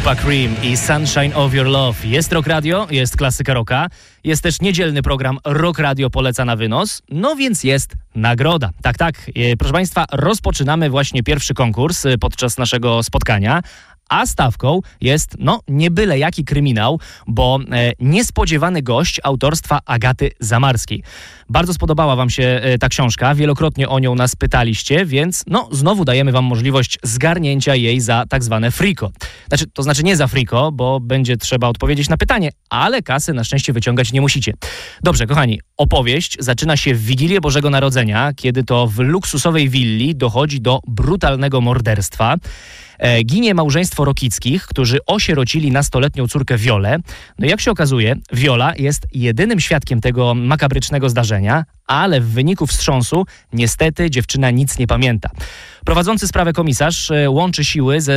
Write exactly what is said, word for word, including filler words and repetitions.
Grupa Cream i Sunshine of Your Love. Jest Rock Radio, jest klasyka rocka, jest też niedzielny program Rock Radio poleca na wynos, no więc jest nagroda. Tak, tak, proszę Państwa, rozpoczynamy właśnie pierwszy konkurs podczas naszego spotkania. A stawką jest, no, nie byle jaki kryminał, bo e, niespodziewany gość autorstwa Agaty Zamarskiej. Bardzo spodobała Wam się e, ta książka, wielokrotnie o nią nas pytaliście, więc no, znowu dajemy Wam możliwość zgarnięcia jej za tak zwane friko. Znaczy, to znaczy nie za friko, bo będzie trzeba odpowiedzieć na pytanie, ale kasy na szczęście wyciągać nie musicie. Dobrze, kochani, opowieść zaczyna się w Wigilię Bożego Narodzenia, kiedy to w luksusowej willi dochodzi do brutalnego morderstwa. E, ginie małżeństwo Rokickich, którzy osierocili nastoletnią córkę Wiolę. No i jak się okazuje, Wiola jest jedynym świadkiem tego makabrycznego zdarzenia, ale w wyniku wstrząsu niestety dziewczyna nic nie pamięta. Prowadzący sprawę komisarz e, łączy siły ze